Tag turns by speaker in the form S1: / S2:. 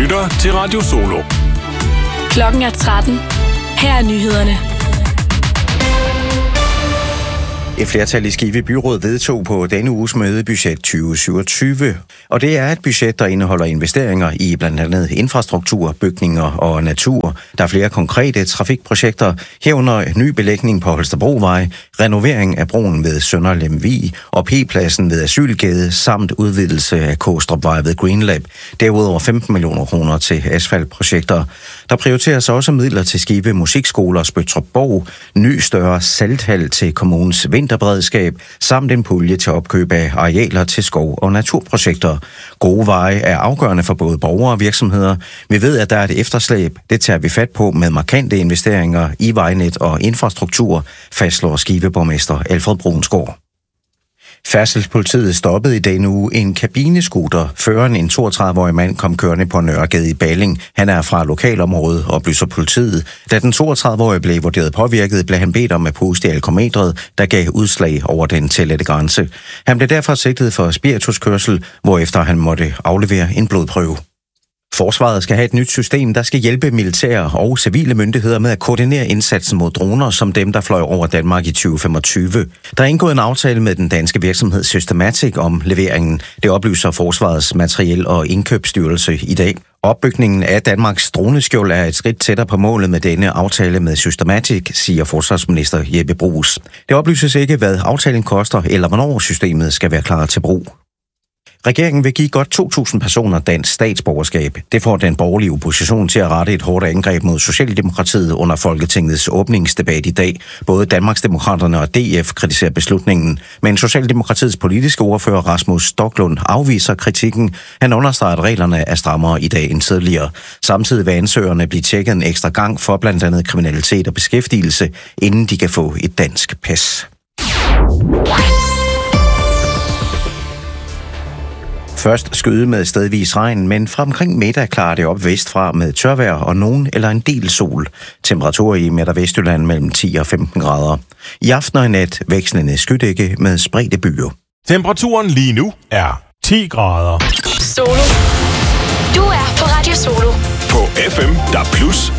S1: lytter til Radio Solo.
S2: Klokken er 13. Her er nyhederne.
S3: Et flertal i Skive Byråd vedtog på denne uges møde budget 2027, og det er et budget, der indeholder investeringer i blandt andet infrastruktur, bygninger og natur. Der er flere konkrete trafikprojekter, herunder ny belægning på Holstebrovej, renovering af broen ved Sønder Lemvig og P-pladsen ved Asylgade samt udvidelse af Kåstrupvej ved Greenlab. Derudover 15 millioner kroner til asfaltprojekter. Der prioriteres også midler til Skive Musikskoler, Spøttrup-Borg, ny større salthal til kommunens vinterberedskab, samt en pulje til opkøb af arealer til skov- og naturprojekter. Gode veje er afgørende for både borgere og virksomheder. Vi ved, at der er et efterslæb. Det tager vi fat på med markante investeringer i vejnet og infrastruktur, fastslår Skive-borgmester Alfred Brunsgaard. Færdselspolitiet stoppede i denne uge en kabinescooter, føreren en 32-årig mand kom kørende på Nørregade i Balling. Han er fra lokalområdet, oplyser politiet. Da den 32-årige blev vurderet påvirket, blev han bedt om at puste i alkometret, der gav udslag over den tillette grænse. Han blev derfor sigtet for spirituskørsel, hvorefter han måtte aflevere en blodprøve. Forsvaret skal have et nyt system, der skal hjælpe militære og civile myndigheder med at koordinere indsatsen mod droner, som dem, der fløj over Danmark i 2025. Der er indgået en aftale med den danske virksomhed Systematic om leveringen. Det oplyser Forsvarets Materiel- og Indkøbsstyrelse i dag. Opbygningen af Danmarks droneskjold er et skridt tættere på målet med denne aftale med Systematic, siger forsvarsminister Jeppe Bruus. Det oplyses ikke, hvad aftalen koster, eller hvornår systemet skal være klar til brug. Regeringen vil give godt 2.000 personer dansk statsborgerskab. Det får den borgerlige opposition til at rette et hårdt angreb mod Socialdemokratiet under Folketingets åbningsdebat i dag. Både Danmarksdemokraterne og DF kritiserer beslutningen, men Socialdemokratiets politiske ordfører Rasmus Stoklund afviser kritikken. Han understreger, at reglerne er strammere i dag end tidligere. Samtidig vil ansøgerne blive tjekket en ekstra gang for blandt andet kriminalitet og beskæftigelse, inden de kan få et dansk pas. Først skyde med stedvis regn, men fra omkring middag klarer det op vestfra med tørvejr og nogen eller en del sol. Temperaturer i Midt- og Vestjylland mellem 10 og 15 grader. I aften og i nat vekslende skydække med spredte byer.
S1: Temperaturen lige nu er 10 grader.
S2: Solo. Du er på Radio Solo.
S1: På FM, der plus